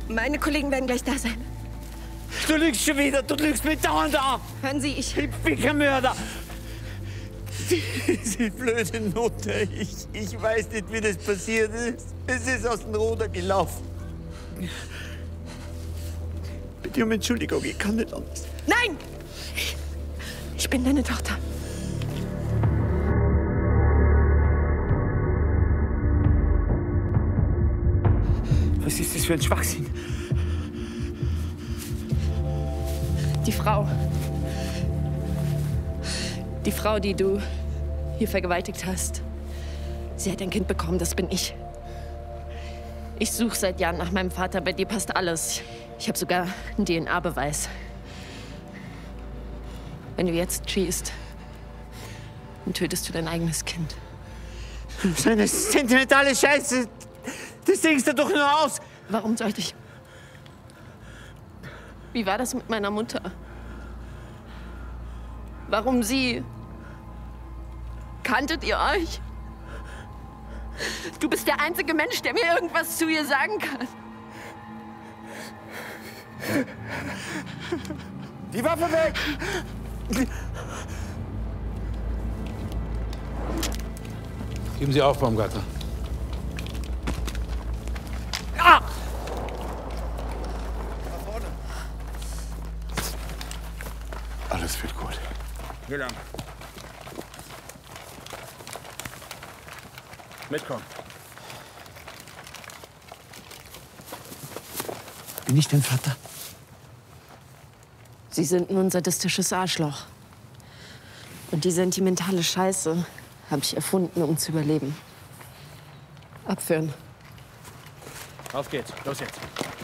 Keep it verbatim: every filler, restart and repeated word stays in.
Meine Kollegen werden gleich da sein. Du lügst schon wieder, du lügst mich dauernd an. Hören Sie, ich... Ich bin kein Mörder. Diese blöde Note, ich, ich weiß nicht, wie das passiert ist. Es ist aus dem Ruder gelaufen. Bitte um Entschuldigung, ich kann nicht anders. Nein! Ich bin deine Tochter. Was ist das für ein Schwachsinn? Die Frau. Die Frau, die du hier vergewaltigt hast. Sie hat ein Kind bekommen, das bin ich. Ich suche seit Jahren nach meinem Vater, bei dir passt alles. Ich habe sogar einen D N A-Beweis. Wenn du jetzt schießt, dann tötest du dein eigenes Kind. So eine sentimentale Scheiße. Das denkst du doch nur aus. Warum sollte ich? Wie war das mit meiner Mutter? Warum sie? Kanntet ihr euch? Du bist der einzige Mensch, der mir irgendwas zu ihr sagen kann. Die Waffe weg! Geben Sie auf, Baumgartner. Ah! Alles wird gut. Wie lang? Mitkommen. Bin ich dein Vater? Sie sind nur ein sadistisches Arschloch. Und die sentimentale Scheiße habe ich erfunden, um zu überleben. Abführen. Auf geht's. Los jetzt.